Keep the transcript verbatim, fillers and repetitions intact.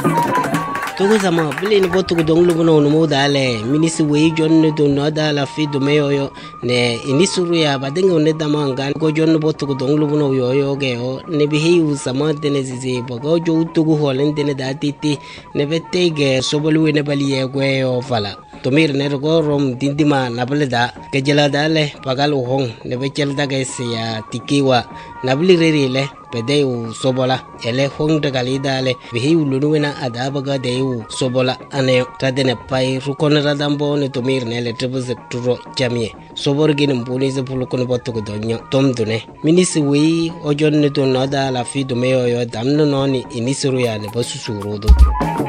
Tugu sama bili ni botu ku dong lubu no mo dale minisi wei jon ne do no dala fi do me yo ne inisuru ya badenga ne dama ngan ko jon botu ku dong lubu no yo yo ge o ne bi hi u sama de ne zizi bogo jo tugu holen de ne da titi ne bette ge sobolu ne bali ye gwe yo fala tomir ne go rom dindima nabale da ke jela dale pagal hong ne be chel da ge se ya tikiwa nabli re le pede u sobola ele hong de gali dale bi hi u lunuena adaba ga de u sobola ane tadene pai rukon radambo ne tomir ne le tribuze turo jamie sobor gin mbuni ze pulu kono botu ko donyo tom dune minisi wi ojon ne to nada la fi do meyo yo damno noni inisuru ya ne basu surudo